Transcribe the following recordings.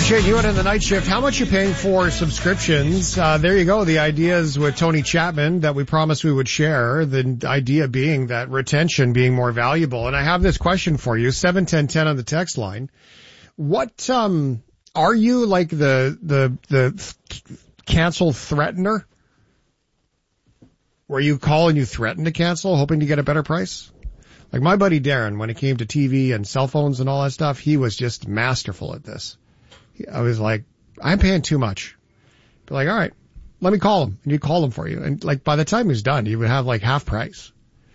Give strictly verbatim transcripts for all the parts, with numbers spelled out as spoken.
Shane Hewitt in the night shift. How much you paying for subscriptions? Uh, there you go. The ideas with Tony Chapman that we promised we would share. The idea being that retention being more valuable. And I have this question for you. seven ten ten on the text line. What, um, are you like the, the, the cancel threatener? Where you call and you threaten to cancel, hoping to get a better price? Like my buddy Darren, when it came to T V and cell phones and all that stuff, he was just masterful at this. I was like, I'm paying too much. Be like, all right, let me call him. And he'd call him for you. And like by the time he was done, he would have like half price.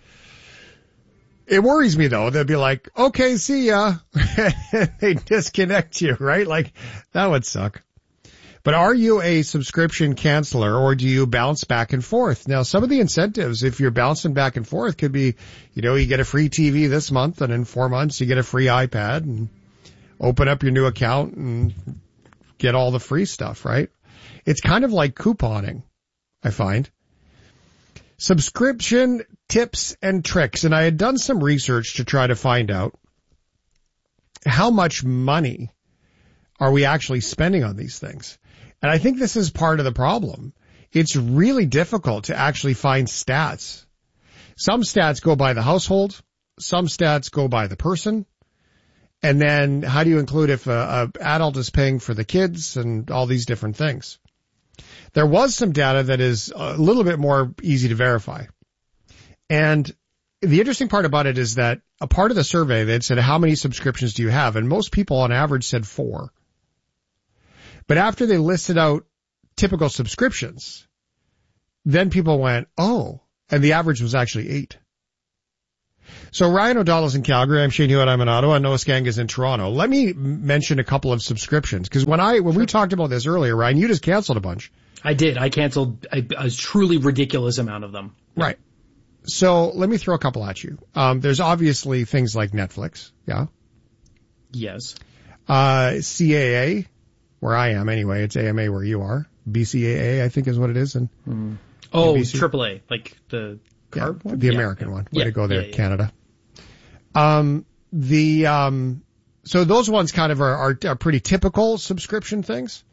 It worries me though. They'd be like, okay, see ya. They disconnect you, right? Like that would suck. But are you a subscription canceller or do you bounce back and forth? Now, some of the incentives, if you're bouncing back and forth, could be, you know, you get a free T V this month and in four months you get a free iPad and open up your new account and get all the free stuff, right? It's kind of like couponing, I find. Subscription tips and tricks. And I had done some research to try to find out how much money are we actually spending on these things. And I think this is part of the problem. It's really difficult to actually find stats. Some stats go by the household. Some stats go by the person. And then how do you include if a, a adult is paying for the kids and all these different things? There was some data that is a little bit more easy to verify. And the interesting part about it is that a part of the survey, they said, how many subscriptions do you have? And most people on average said four. But after they listed out typical subscriptions, then people went, oh, and the average was actually eight. So Ryan O'Donnell's in Calgary. I'm Shane Hewitt. I'm in Ottawa. Noah Skang is in Toronto. Let me mention a couple of subscriptions because when I when we talked about this earlier, Ryan, you just canceled a bunch. I did. I canceled a, a truly ridiculous amount of them. Right. So let me throw a couple at you. Um, there's obviously things like Netflix. Yeah. Yes. Uh, C A A, where I am anyway. It's A M A where you are. B C A A, I think is what it is. And mm. Oh, triple A, like the yeah, one? the yeah. American one. Way yeah. to go there, yeah, yeah. Canada. Um, the, um, so those ones kind of are, are, are pretty typical subscription things.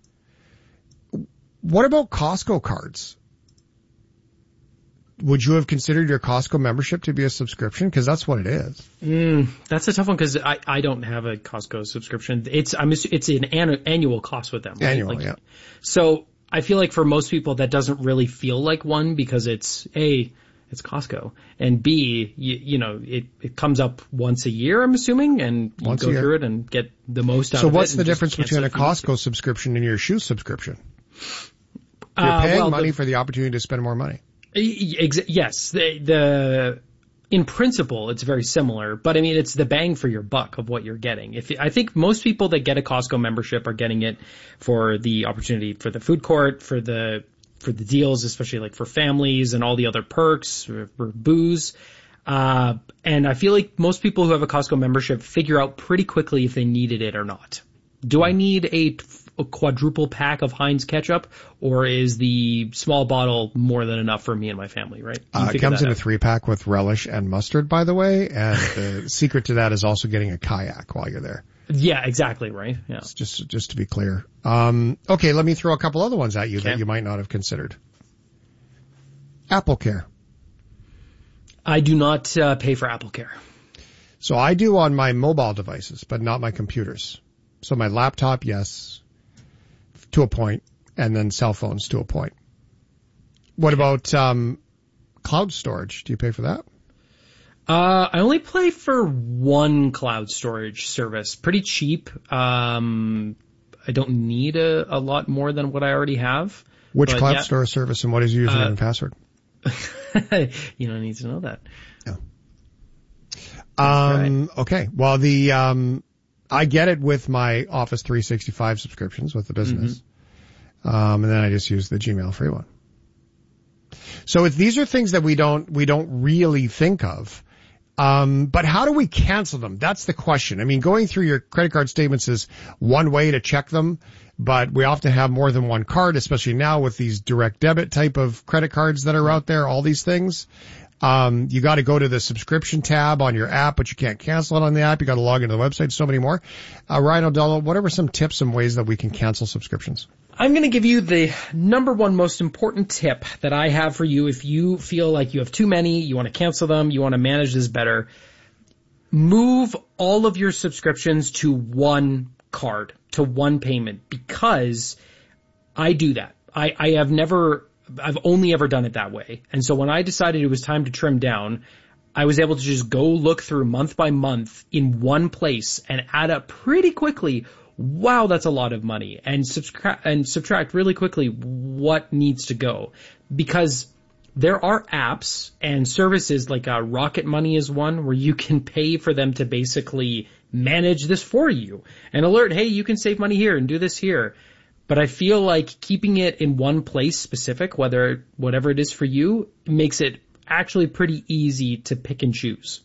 What about Costco cards? Would you have considered your Costco membership to be a subscription? Because that's what it is. Mm, that's a tough one because I, I don't have a Costco subscription. It's I'm it's an annu- annual cost with them. Right? Annual, like, yeah. So I feel like for most people that doesn't really feel like one because it's A, it's Costco, and B, you, you know, it, it comes up once a year, I'm assuming, and you once go through it and get the most out so of it. So what's the just difference between a Costco subscription and your shoe subscription? You're paying uh, well, money the, for the opportunity to spend more money. Ex- yes, the, the in principle it's very similar, but I mean it's the bang for your buck of what you're getting. If I think most people that get a Costco membership are getting it for the opportunity for the food court, for the for the deals, especially like for families and all the other perks for, for booze. Uh, and I feel like most people who have a Costco membership figure out pretty quickly if they needed it or not. Do I need a a quadruple pack of Heinz ketchup, or is the small bottle more than enough for me and my family, right? Uh, it comes in out. a three pack with relish and mustard, by the way, and the secret to that is also getting a kayak while you're there. Yeah, exactly, right? Yeah. It's just, just to be clear. Um, okay, let me throw a couple other ones at you okay. that you might not have considered. Apple Care. I do not uh, pay for Apple Care. So I do on my mobile devices, but not my computers. So my laptop, yes, to a point, and then cell phones to a point. What about um, cloud storage? Do you pay for that? Uh, I only pay for one cloud storage service. Pretty cheap. Um, I don't need a, a lot more than what I already have. Which but cloud yeah, storage service and what is your username uh, and password? You don't need to know that. No. Um, right. Okay. Well, the, um, I get it with my Office three sixty-five subscriptions with the business. Mm-hmm. Um, and then I just use the Gmail free one. So if these are things that we don't, we don't really think of. Um, but how do we cancel them? That's the question. I mean, going through your credit card statements is one way to check them, but we often have more than one card, especially now with these direct debit type of credit cards that are out there, all these things. Um, you got to go to the subscription tab on your app, but you can't cancel it on the app. You got to log into the website. So many more. Uh, Ryan O'Donnell, what are some tips and ways that we can cancel subscriptions? I'm going to give you the number one most important tip that I have for you if you feel like you have too many, you want to cancel them, you want to manage this better. Move all of your subscriptions to one card, to one payment, because I do that. I, I have never, I've only ever done it that way. And so when I decided it was time to trim down, I was able to just go look through month by month in one place and add up pretty quickly. Wow, that's a lot of money, and subtract and subtract really quickly what needs to go, because there are apps and services like uh, Rocket Money is one where you can pay for them to basically manage this for you and alert, hey, you can save money here and do this here. But I feel like keeping it in one place specific, whether whatever it is for you, makes it actually pretty easy to pick and choose.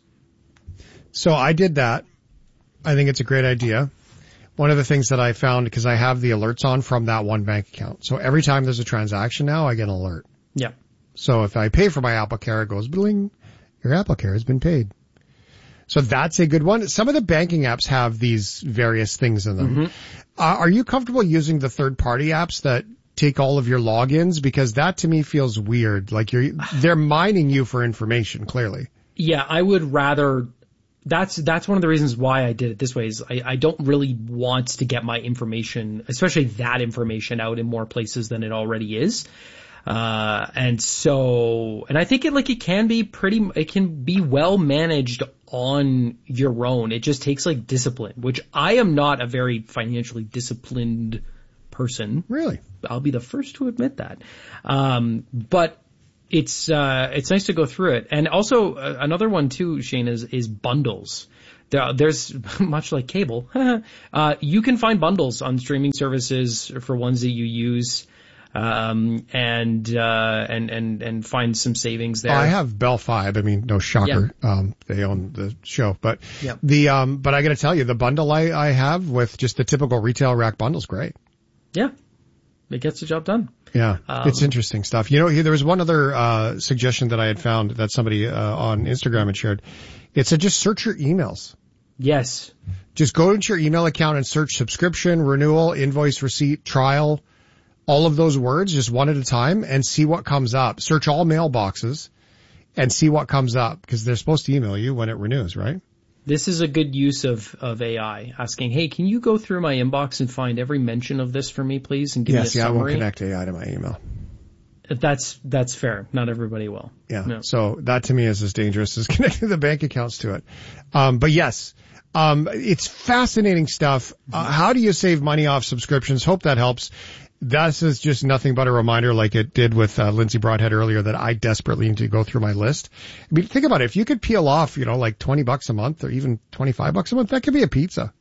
So I did that. I think it's a great idea. One of the things that I found, because I have the alerts on from that one bank account. So every time there's a transaction now, I get an alert. Yeah. So if I pay for my Apple Care, it goes, bling, your Apple Care has been paid. So that's a good one. Some of the banking apps have these various things in them. Mm-hmm. Uh, are you comfortable using the third-party apps that take all of your logins? Because that to me feels weird. Like you're, they're mining you for information, clearly. Yeah, I would rather... That's that's one of the reasons why I did it this way is I, I don't really want to get my information, especially that information, out in more places than it already is. Uh, and so, and I think it like it can be pretty, it can be well managed on your own. It just takes like discipline, which I am not a very financially disciplined person. Really? I'll be the first to admit that. Um, but It's, uh, it's nice to go through it. And also, uh, another one too, Shane, is, is bundles. There, there's, much like cable, uh, you can find bundles on streaming services for ones that you use, um, and, uh, and, and, and find some savings there. I have Bell five. I mean, no shocker. Yeah. Um, they own the show, but yeah. the, um, but I gotta tell you, the bundle I, I have with just the typical retail rack bundle is great. Yeah. It gets the job done. Yeah, um, it's interesting stuff. You know, there was one other uh suggestion that I had found that somebody uh, on Instagram had shared. It said just search your emails. Yes. Just go into your email account and search subscription, renewal, invoice, receipt, trial, all of those words just one at a time and see what comes up. Search all mailboxes and see what comes up because they're supposed to email you when it renews, right? This is a good use of, of A I, asking, hey, can you go through my inbox and find every mention of this for me, please, and give yes, me a yeah, summary? I won't connect A I to my email. That's that's fair. Not everybody will. Yeah, no. So that to me is as dangerous as connecting the bank accounts to it. Um, but yes, um, it's fascinating stuff. Uh, how do you save money off subscriptions? Hope that helps. This is just nothing but a reminder, like it did with uh, Lindsay Broadhead earlier, that I desperately need to go through my list. I mean, think about it. If you could peel off, you know, like twenty bucks a month or even twenty-five bucks a month, that could be a pizza.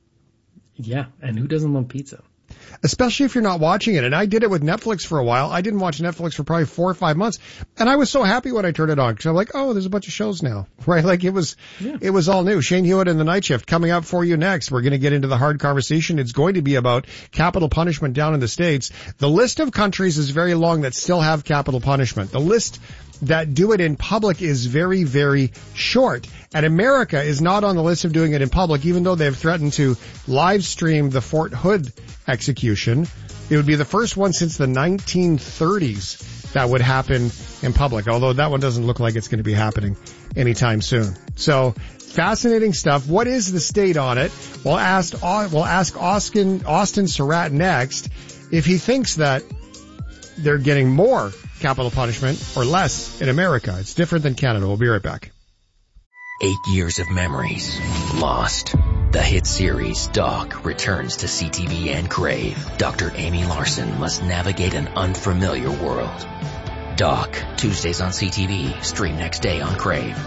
Yeah, and who doesn't love pizza? Especially if you're not watching it. And I did it with Netflix for a while. I didn't watch Netflix for probably four or five months. And I was so happy when I turned it on because I'm like, oh, there's a bunch of shows now, right? Like it was, yeah. It was all new. Shane Hewitt and the Night Shift coming up for you next. We're going to get into the hard conversation. It's going to be about capital punishment down in the States. The list of countries is very long that still have capital punishment. The list that do it in public is very, very short. And America is not on the list of doing it in public, even though they've threatened to live stream the Fort Hood execution. It would be the first one since the nineteen thirties that would happen in public, although that one doesn't look like it's going to be happening anytime soon. So fascinating stuff. What is the state on it? We'll ask, we'll ask Austin, Austin Surratt next if he thinks that they're getting more capital punishment or less in America. It's different than Canada. We'll be right back. Eight years of memories lost. The hit series Doc returns to C T V and Crave. Doctor Amy Larson must navigate an unfamiliar world. Doc, Tuesdays on C T V, stream next day on Crave.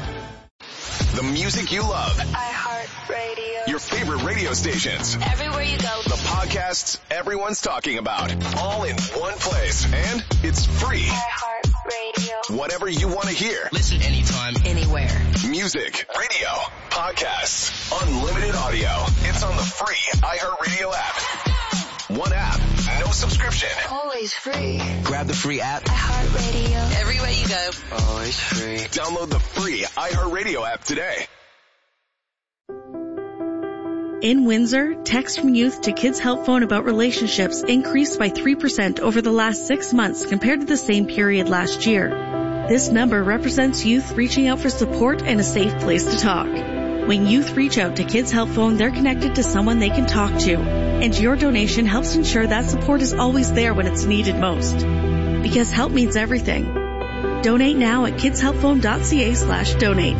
The music you love. iHeartRadio. Your favorite radio stations. Everywhere you go. The podcasts everyone's talking about. All in one place. And it's free. iHeartRadio. Whatever you want to hear. Listen anytime, anywhere. Music, radio, podcasts, unlimited audio. It's on the free iHeartRadio app. One app, no subscription. Always free. Grab the free app. iHeartRadio. Everywhere you go. Always free. Download the free iHeartRadio app today. In Windsor, text from youth to Kids Help Phone about relationships increased by three percent over the last six months compared to the same period last year. This number represents youth reaching out for support and a safe place to talk. When youth reach out to Kids Help Phone, they're connected to someone they can talk to. And your donation helps ensure that support is always there when it's needed most. Because help means everything. Donate now at kidshelpphone.ca slash donate.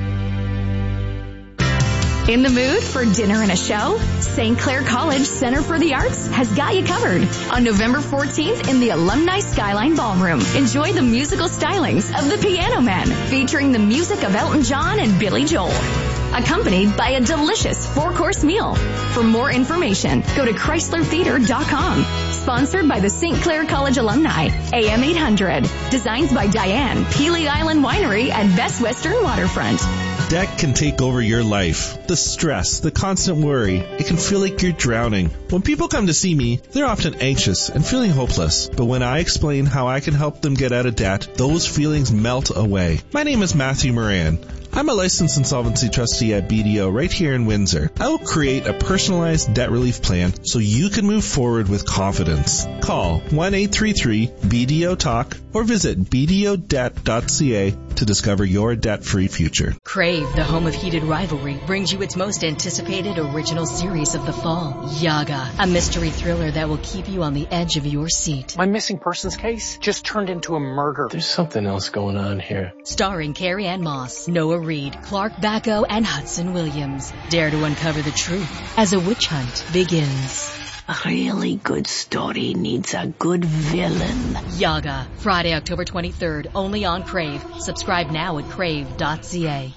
In the mood for dinner and a show? Saint Clair College Center for the Arts has got you covered. On November fourteenth in the Alumni Skyline Ballroom, enjoy the musical stylings of The Piano Man, featuring the music of Elton John and Billy Joel, accompanied by a delicious four-course meal. For more information, go to Chrysler Theater dot com. Sponsored by the Saint Clair College alumni, A M eight hundred. Designed by Diane, Peely Island Winery at Best Western Waterfront. Debt can take over your life. The stress, the constant worry, it can feel like you're drowning. When people come to see me, they're often anxious and feeling hopeless. But when I explain how I can help them get out of debt, those feelings melt away. My name is Matthew Moran. I'm a licensed insolvency trustee at B D O right here in Windsor. I will create a personalized debt relief plan so you can move forward with confidence. Call one eight three three B D O talk or visit b d o debt dot c a to discover your debt-free future. Crave, the home of heated rivalry, brings you its most anticipated original series of the fall, Yaga, a mystery thriller that will keep you on the edge of your seat. My missing persons case just turned into a murder. There's something else going on here. Starring Carrie Ann Moss, Noah Reid, Clark Bacco, and Hudson Williams. Dare to uncover the truth as a witch hunt begins. A really good story needs a good villain. Yaga, Friday, October twenty-third, only on Crave. Subscribe now at crave dot c a.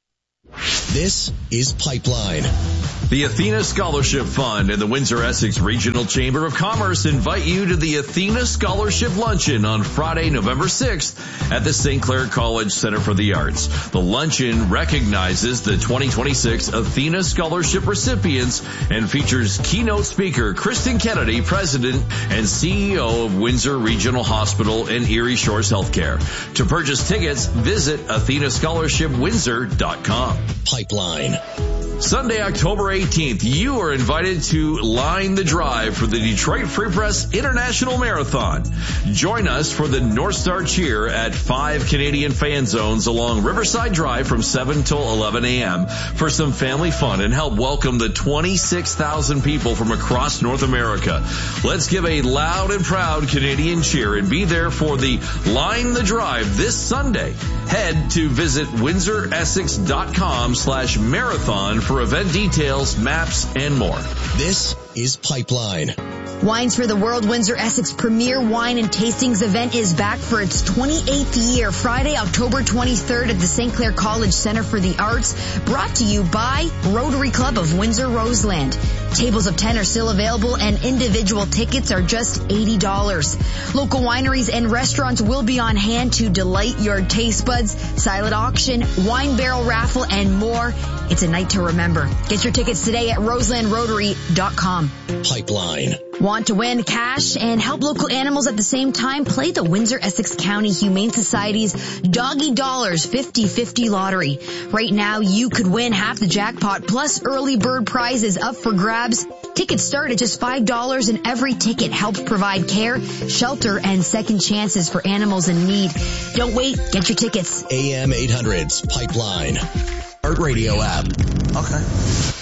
This is Pipeline. The Athena Scholarship Fund and the Windsor-Essex Regional Chamber of Commerce invite you to the Athena Scholarship Luncheon on Friday, November sixth at the Saint Clair College Center for the Arts. The luncheon recognizes the twenty twenty-six Athena Scholarship recipients and features keynote speaker Kristen Kennedy, President and C E O of Windsor Regional Hospital and Erie Shores Healthcare. To purchase tickets, visit athena scholarship windsor dot com. Pipeline. Sunday, October eighteenth, you are invited to line the drive for the Detroit Free Press International Marathon. Join us for the North Star Cheer at five Canadian fan zones along Riverside Drive from seven till eleven a.m. for some family fun and help welcome the twenty-six thousand people from across North America. Let's give a loud and proud Canadian cheer and be there for the Line the Drive this Sunday. Head to visit windsor essex dot com slash marathon for event details, maps, and more. This is Pipeline. Wines for the World Windsor-Essex Premier Wine and Tastings event is back for its twenty-eighth year, Friday, October twenty-third at the Saint Clair College Center for the Arts, brought to you by Rotary Club of Windsor-Roseland. Tables of ten are still available and individual tickets are just eighty dollars. Local wineries and restaurants will be on hand to delight your taste buds, silent auction, wine barrel raffle, and more. It's a night to remember. Get your tickets today at roseland rotary dot com. Pipeline. Want to win cash and help local animals at the same time? Play the Windsor-Essex County Humane Society's Doggy Dollars fifty fifty lottery. Right now, you could win half the jackpot plus early bird prizes up for grabs. Tickets start at just five dollars and every ticket helps provide care, shelter, and second chances for animals in need. Don't wait. Get your tickets. A M eight hundred's Pipeline. Art Radio app. Okay.